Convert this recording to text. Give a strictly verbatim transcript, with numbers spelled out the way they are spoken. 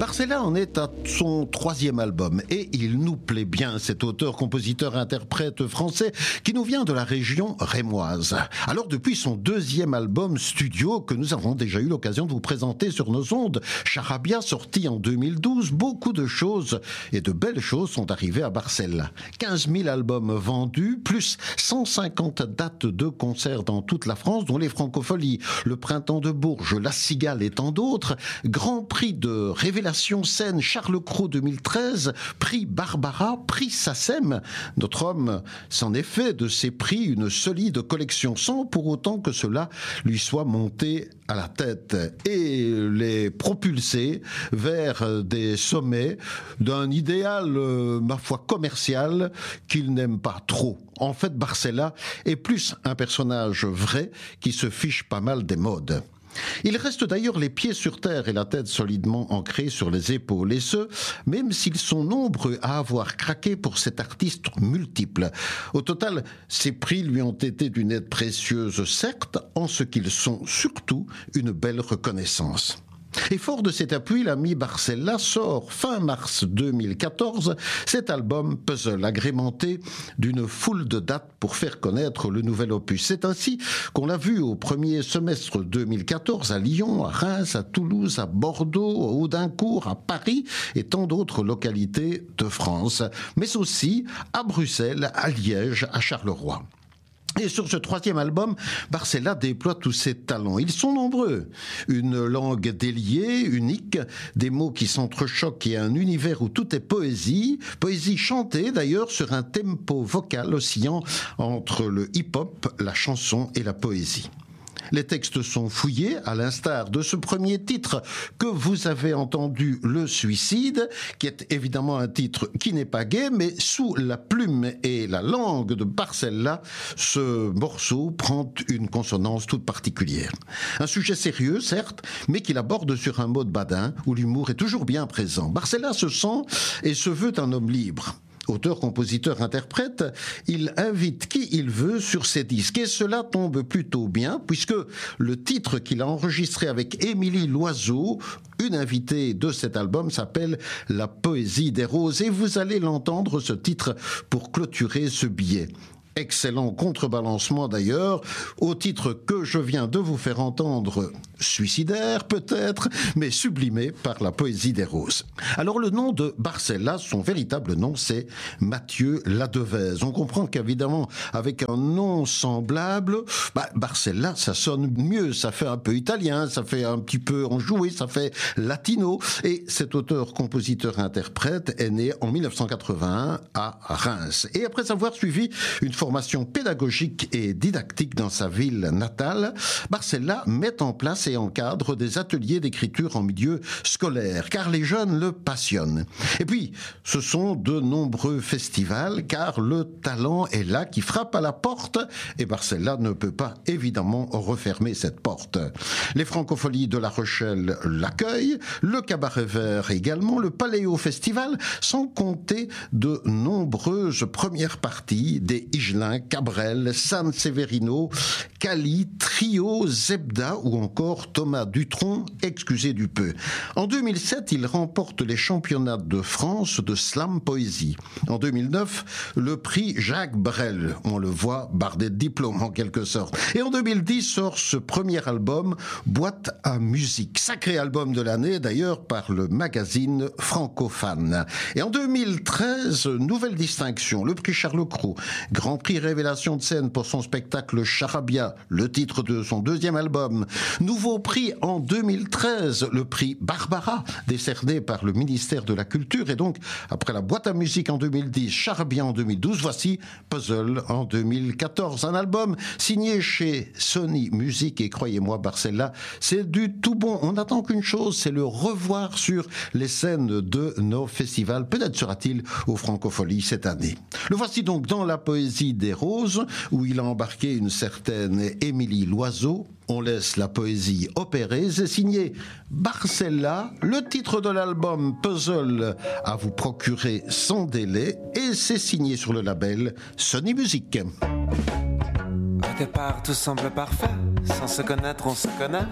Barcella en est à son troisième album et il nous plaît bien, cet auteur, compositeur, interprète français qui nous vient de la région rémoise. Alors depuis son deuxième album studio que nous avons déjà eu l'occasion de vous présenter sur nos ondes, Charabia, sorti en deux mille douze, beaucoup de choses et de belles choses sont arrivées à Barcella. quinze mille albums vendus, plus cent cinquante dates de concerts dans toute la France, dont les Francopholies, le Printemps de Bourges, la Cigale et tant d'autres. Grand prix de Révélation Scène Charles Cros deux mille treize, prix Barbara, prix SACEM. Notre homme s'en est fait de ces prix une solide collection, sans pour autant que cela lui soit monté à la tête et les propulser vers des sommets d'un idéal, euh, ma foi, commercial qu'il n'aime pas trop. En fait, Barcella est plus un personnage vrai qui se fiche pas mal des modes. Il reste d'ailleurs les pieds sur terre et la tête solidement ancrée sur les épaules, et ce, même s'ils sont nombreux à avoir craqué pour cet artiste multiple. Au total, ces prix lui ont été d'une aide précieuse, certes, en ce qu'ils sont surtout une belle reconnaissance. Et fort de cet appui, l'ami Barcella sort fin mars deux mille quatorze cet album Puzzle, agrémenté d'une foule de dates pour faire connaître le nouvel opus. C'est ainsi qu'on l'a vu au premier semestre deux mille quatorze à Lyon, à Reims, à Toulouse, à Bordeaux, à Audincourt, à Paris et tant d'autres localités de France, mais aussi à Bruxelles, à Liège, à Charleroi. Et sur ce troisième album, Barcella déploie tous ses talents. Ils sont nombreux. Une langue déliée, unique, des mots qui s'entrechoquent et un univers où tout est poésie. Poésie chantée d'ailleurs sur un tempo vocal oscillant entre le hip-hop, la chanson et la poésie. Les textes sont fouillés, à l'instar de ce premier titre que vous avez entendu, Le Suicide, qui est évidemment un titre qui n'est pas gai, mais sous la plume et la langue de Barcella, ce morceau prend une consonance toute particulière. Un sujet sérieux, certes, mais qu'il aborde sur un mode badin, où l'humour est toujours bien présent. Barcella se sent et se veut un homme libre. Auteur, compositeur, interprète, il invite qui il veut sur ses disques. Et cela tombe plutôt bien, puisque le titre qu'il a enregistré avec Émilie Loiseau, une invitée de cet album, s'appelle La Poésie des Roses. Et vous allez l'entendre, ce titre, pour clôturer ce billet. Excellent contrebalancement d'ailleurs, au titre que je viens de vous faire entendre, suicidaire peut-être, mais sublimé par la poésie des roses. Alors le nom de Barcella, son véritable nom, c'est Mathieu Ladevèze. On comprend qu'évidemment, avec un nom semblable, bah, Barcella, ça sonne mieux, ça fait un peu italien, ça fait un petit peu enjoué, ça fait latino. Et cet auteur, compositeur, interprète est né en mille neuf cent quatre-vingt-un à Reims. Et après avoir suivi une formation pédagogique et didactique dans sa ville natale, Barcella met en place et encadre des ateliers d'écriture en milieu scolaire, car les jeunes le passionnent. Et puis, ce sont de nombreux festivals, car le talent est là qui frappe à la porte, et Barcella ne peut pas évidemment refermer cette porte. Les Francopholies de La Rochelle l'accueillent, le Cabaret Vert également, le Paléo Festival, sans compter de nombreuses premières parties des Higelin, Cabrel, San Severino, Cali, Trio, Zebda ou encore Thomas Dutronc, excusez du peu. En deux mille sept, il remporte les championnats de France de slam poésie. En deux mille neuf, le prix Jacques Brel, on le voit bardé de diplôme en quelque sorte. Et en deux mille dix sort ce premier album, Boîte à musique. Sacré album de l'année d'ailleurs par le magazine Francophane. Et en deux mille treize, nouvelle distinction, le prix Charles Cros, Grand prix Révélation de Scène pour son spectacle Charabia, le titre de son deuxième album. Nouveau prix en deux mille treize, le prix Barbara, décerné par le ministère de la Culture. Et donc, après la boîte à musique en deux mille dix, Charabia en deux mille douze, voici Puzzle en deux mille quatorze. Un album signé chez Sony Music et croyez-moi, Barcella, c'est du tout bon. On n'attend qu'une chose, c'est le revoir sur les scènes de nos festivals. Peut-être sera-t-il aux Francopholies cette année. Le voici donc dans La Poésie des Roses, où il a embarqué une certaine Émilie Loiseau. On laisse la poésie opérer. C'est signé Barcella. Le titre de l'album Puzzle à vous procurer sans délai. Et c'est signé sur le label Sony Music. Au départ, tout semble parfait. Sans se connaître, on se connaît.